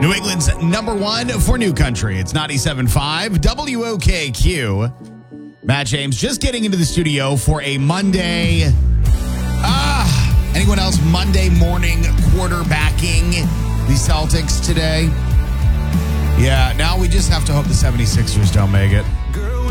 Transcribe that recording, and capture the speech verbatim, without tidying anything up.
New England's number one for New Country. It's ninety-seven point five W O K Q. Matt James just getting into the studio for a Monday. Ah, anyone else Monday morning quarterbacking the Celtics today? Yeah, now we just have to hope the seventy-sixers don't make it.